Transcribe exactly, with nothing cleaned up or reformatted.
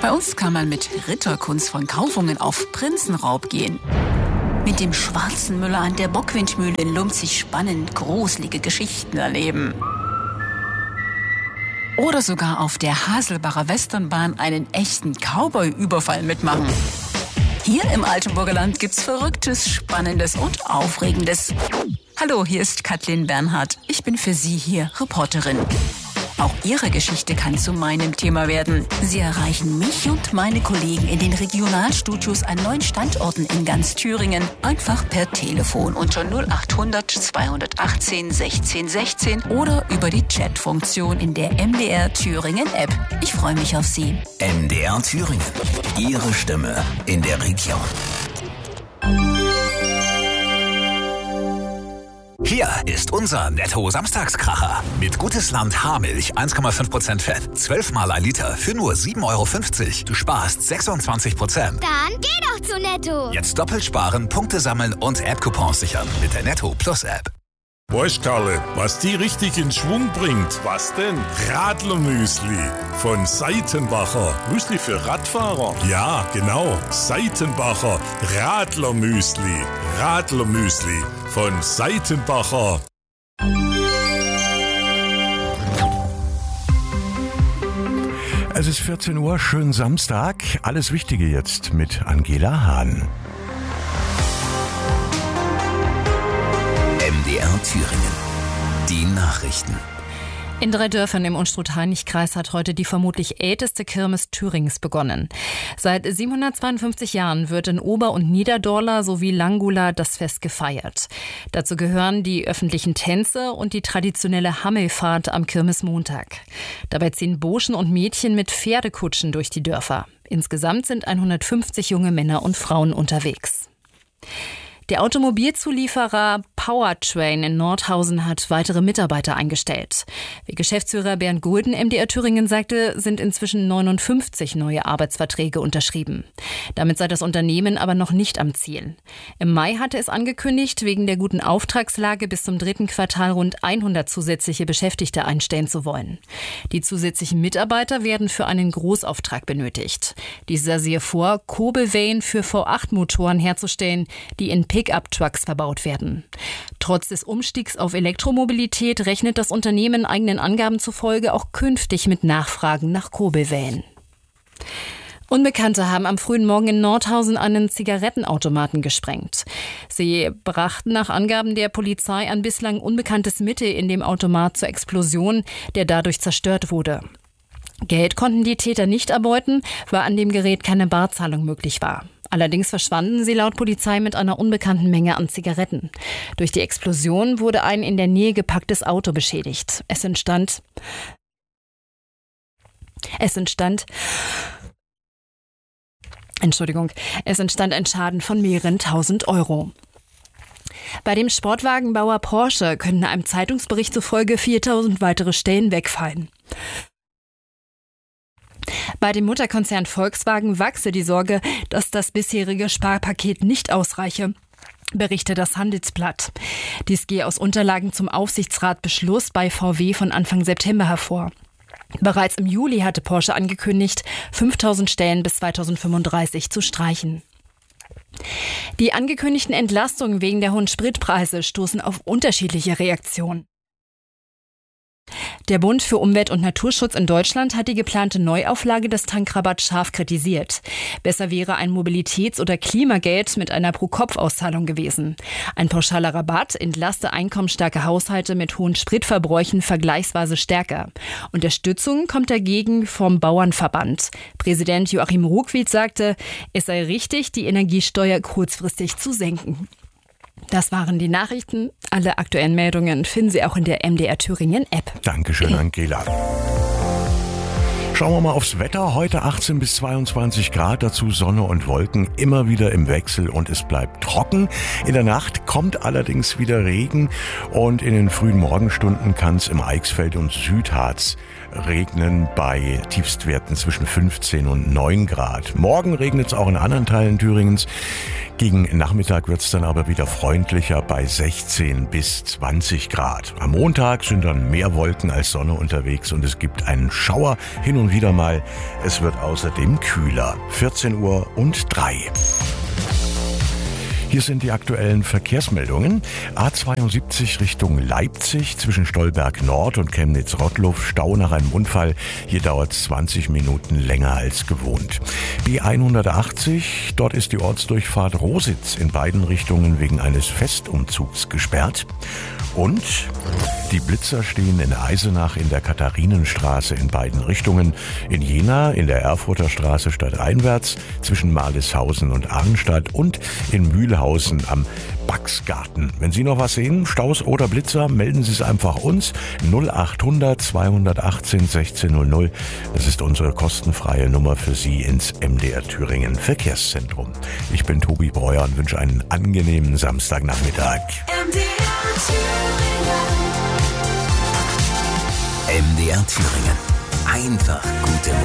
Bei uns kann man mit Ritterkunst von Kaufungen auf Prinzenraub gehen. Mit dem schwarzen Müller an der Bockwindmühle in Lumpzig spannend gruselige Geschichten erleben. Oder sogar auf der Haselbacher Westernbahn einen echten Cowboy-Überfall mitmachen. Hier im Altenburger Land gibt's Verrücktes, Spannendes und Aufregendes. Hallo, hier ist Kathleen Bernhardt. Ich bin für Sie hier Reporterin. Auch Ihre Geschichte kann zu meinem Thema werden. Sie erreichen mich und meine Kollegen in den Regionalstudios an neun Standorten in ganz Thüringen einfach per Telefon unter null acht hundert zweihundertachtzehn sechzehn sechzehn oder über die Chatfunktion in der M D R Thüringen App. Ich freue mich auf Sie. M D R Thüringen. Ihre Stimme in der Region. Hier ist unser Netto-Samstagskracher. Mit Gutes Land Haarmilch, eins Komma fünf Prozent Fett, zwölf Mal ein Liter für nur sieben Euro fünfzig. Du sparst sechsundzwanzig Prozent. Dann geh doch zu Netto. Jetzt doppelt sparen, Punkte sammeln und App-Coupons sichern mit der Netto Plus App. Weißt Karle, was die richtig in Schwung bringt? Was denn? Radlermüsli von Seitenbacher. Müsli für Radfahrer? Ja, genau. Seitenbacher Radlermüsli. Radlermüsli von Seitenbacher. Es ist vierzehn Uhr, schönen Samstag. Alles Wichtige jetzt mit Angela Hahn. M D R Thüringen. Die Nachrichten. In drei Dörfern im Unstrut-Hainich-Kreis hat heute die vermutlich älteste Kirmes Thürings begonnen. Seit siebenhundertzweiundfünfzig Jahren wird in Ober- und Niederdorla sowie Langula das Fest gefeiert. Dazu gehören die öffentlichen Tänze und die traditionelle Hammelfahrt am Kirmesmontag. Dabei ziehen Burschen und Mädchen mit Pferdekutschen durch die Dörfer. Insgesamt sind hundertfünfzig junge Männer und Frauen unterwegs. Der Automobilzulieferer Powertrain in Nordhausen hat weitere Mitarbeiter eingestellt. Wie Geschäftsführer Bernd Gulden M D R Thüringen sagte, sind inzwischen neunundfünfzig neue Arbeitsverträge unterschrieben. Damit sei das Unternehmen aber noch nicht am Ziel. Im Mai hatte es angekündigt, wegen der guten Auftragslage bis zum dritten Quartal rund hundert zusätzliche Beschäftigte einstellen zu wollen. Die zusätzlichen Mitarbeiter werden für einen Großauftrag benötigt. Dieser sehe vor, Kurbelwellen für V acht Motoren herzustellen, die in Pickup-Trucks verbaut werden. Trotz des Umstiegs auf Elektromobilität rechnet das Unternehmen eigenen Angaben zufolge auch künftig mit Nachfragen nach Kurbelwellen. Unbekannte haben am frühen Morgen in Nordhausen einen Zigarettenautomaten gesprengt. Sie brachten nach Angaben der Polizei ein bislang unbekanntes Mittel in dem Automat zur Explosion, der dadurch zerstört wurde. Geld konnten die Täter nicht erbeuten, weil an dem Gerät keine Barzahlung möglich war. Allerdings verschwanden sie laut Polizei mit einer unbekannten Menge an Zigaretten. Durch die Explosion wurde ein in der Nähe geparktes Auto beschädigt. Es entstand, es entstand, Entschuldigung, es entstand ein Schaden von mehreren tausend Euro. Bei dem Sportwagenbauer Porsche können einem Zeitungsbericht zufolge viertausend weitere Stellen wegfallen. Bei dem Mutterkonzern Volkswagen wachse die Sorge, dass das bisherige Sparpaket nicht ausreiche, berichtet das Handelsblatt. Dies gehe aus Unterlagen zum Aufsichtsratbeschluss bei V W von Anfang September hervor. Bereits im Juli hatte Porsche angekündigt, fünftausend Stellen bis zweitausendfünfunddreißig zu streichen. Die angekündigten Entlastungen wegen der hohen Spritpreise stoßen auf unterschiedliche Reaktionen. Der Bund für Umwelt und Naturschutz in Deutschland hat die geplante Neuauflage des Tankrabatts scharf kritisiert. Besser wäre ein Mobilitäts- oder Klimageld mit einer Pro-Kopf-Auszahlung gewesen. Ein pauschaler Rabatt entlaste einkommensstarke Haushalte mit hohen Spritverbräuchen vergleichsweise stärker. Unterstützung kommt dagegen vom Bauernverband. Präsident Joachim Ruckwied sagte, es sei richtig, die Energiesteuer kurzfristig zu senken. Das waren die Nachrichten. Alle aktuellen Meldungen finden Sie auch in der M D R Thüringen App. Dankeschön, Angela. Schauen wir mal aufs Wetter. Heute achtzehn bis zweiundzwanzig Grad, dazu Sonne und Wolken, immer wieder im Wechsel und es bleibt trocken. In der Nacht kommt allerdings wieder Regen und in den frühen Morgenstunden kann es im Eichsfeld und Südharz regnen bei Tiefstwerten zwischen fünfzehn und neun Grad. Morgen regnet es auch in anderen Teilen Thüringens. Gegen Nachmittag wird es dann aber wieder freundlicher bei sechzehn bis zwanzig Grad. Am Montag sind dann mehr Wolken als Sonne unterwegs und es gibt einen Schauer hin und wieder mal. Es wird außerdem kühler. vierzehn Uhr und drei. Hier sind die aktuellen Verkehrsmeldungen. A zweiundsiebzig Richtung Leipzig zwischen Stolberg Nord und Chemnitz-Rottluff. Stau nach einem Unfall. Hier dauert es zwanzig Minuten länger als gewohnt. B hundertachtzig, dort ist die Ortsdurchfahrt Rositz in beiden Richtungen wegen eines Festumzugs gesperrt. Und die Blitzer stehen in Eisenach in der Katharinenstraße in beiden Richtungen, in Jena in der Erfurter Straße stadteinwärts zwischen Malishausen und Arnstadt und in Mühlhausen am Baxgarten. Wenn Sie noch was sehen, Staus oder Blitzer, melden Sie es einfach uns. null achthundert zweihundertachtzehn sechzehnhundert. Das ist unsere kostenfreie Nummer für Sie ins M D R Thüringen Verkehrszentrum. Ich bin Tobi Breuer und wünsche einen angenehmen Samstagnachmittag. M D R Thüringen. M D R Thüringen. Einfach gute Musik.